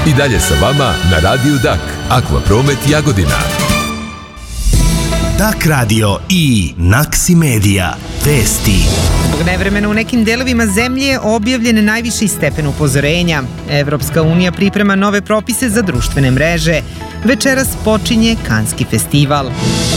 I dalje sa vama na Radiju Dak. Akvapromet Jagodina. Dak radio i Naksi Medija. Vesti. Zbog nevremena u nekim delovima zemlje je objavljen najviši stepen upozorenja. Evropska unija priprema nove propise za društvene mreže. Večeras počinje Kanski festival.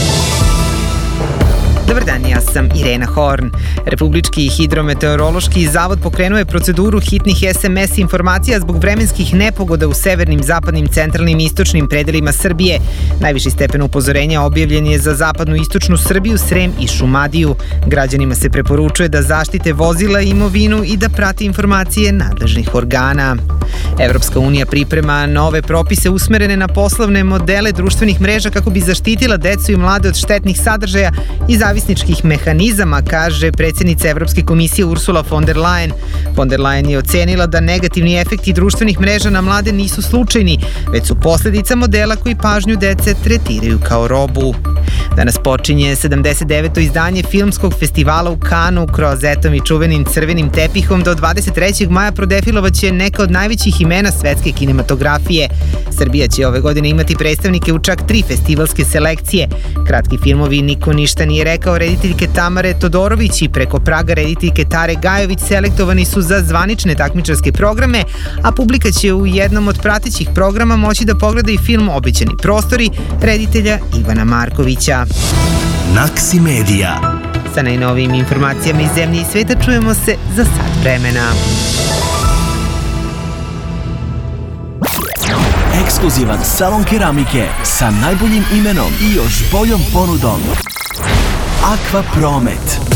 Dobar dan, ja sam Irena Horn. Republički hidrometeorološki zavod pokrenuo je proceduru hitnih SMS informacija zbog vremenskih nepogoda u severnim, zapadnim, centralnim i istočnim predelima Srbije. Najviši stepen upozorenja objavljen je za zapadnu i istočnu Srbiju, Srem i Šumadiju. Građanima se preporučuje da zaštite vozila i imovinu i da prate informacije nadležnih organa. Evropska unija priprema nove propise usmerene na poslovne modele društvenih mreža kako bi zaštitila decu i mlade od štetnih sadržaja i zavisničkih mehanizama, kaže predsjednica Evropske komisije Ursula von der Leyen. Von der Leyen je ocenila da negativni efekti društvenih mreža na mlade nisu slučajni, već su posljedica modela koji pažnju dece tretiraju kao robu. Danas počinje 79. izdanje filmskog festivala u Kanu. Krozetom i čuvenim crvenim tepihom do 23. maja prodefilovaće neka od najvećih imena svetske kinematografije. Srbija će ove godine imati predstavnike u čak 3 festivalske selekcije. Kratki filmovi Niko ništa nije rekao rediteljke Tamare Todorović i Preko praga rediteljke Tare Gajović selektovani su za zvanične takmičarske programe, a publika će u jednom od pratećih programa moći da pogleda i film Obećani prostori reditelja Ivana Markovića. Naksi Medija. Sa najnovijim informacijama iz zemlje i sveta čujemo se za sat vremena. Ekskluzivan salon keramike sa najboljim imenom i još boljom ponudom. Akvapromet.